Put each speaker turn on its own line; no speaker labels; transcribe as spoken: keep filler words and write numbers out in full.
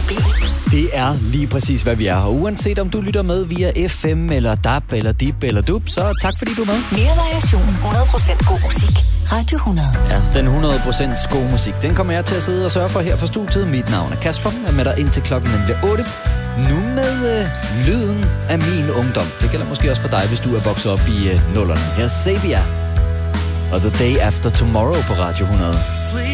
mobil.
Det er lige præcis, hvad vi er. Og uanset om du lytter med via F M, eller D A B, eller D I B, eller D U B, så tak fordi du er med.
Mere variation, hundrede procent god musik. Radio hundrede.
Ja, den hundrede procent god musik, den kommer jeg til at sidde og sørge for her fra studiet. Mit navn er Kasper, jeg er med dig indtil klokken bliver otte. Nu med øh, lyden af min ungdom. Det gælder måske også for dig, hvis du er vokset op i øh, nullerne. Her er Sabia og The Day After Tomorrow på Radio hundrede.